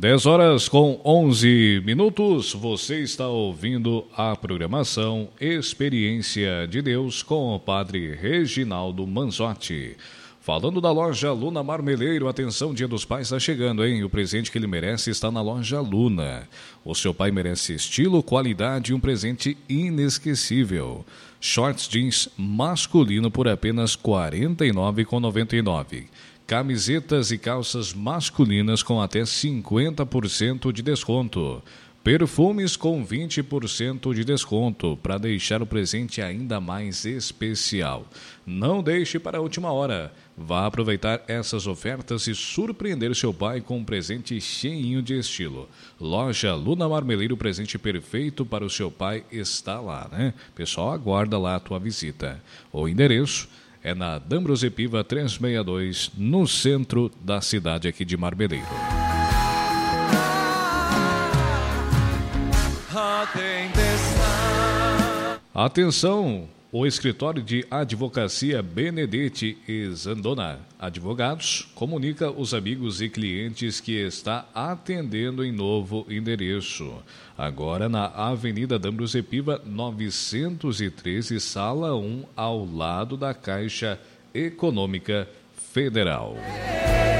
10 horas com 11 minutos, você está ouvindo a programação Experiência de Deus com o Padre Reginaldo Manzotti. Falando da loja Luna Marmeleiro, atenção, Dia dos Pais está chegando, hein? O presente que ele merece está na loja Luna. O seu pai merece estilo, qualidade e um presente inesquecível. Shorts jeans masculino por apenas R$ 49,99. Camisetas e calças masculinas com até 50% de desconto. Perfumes com 20% de desconto para deixar o presente ainda mais especial. Não deixe para a última hora. Vá aproveitar essas ofertas e surpreender seu pai com um presente cheinho de estilo. Loja Luna Marmeleiro, presente perfeito para o seu pai está lá, né? Pessoal, aguarda lá a tua visita. O endereço é na D'Ambrosio Piva 362, no centro da cidade aqui de Marmeleiro. Atenção! O escritório de advocacia Benedetti e Zandona Advogados comunica os amigos e clientes que está atendendo em novo endereço. Agora na Avenida D'Ambrosio Piva 913, Sala 1, ao lado da Caixa Econômica Federal.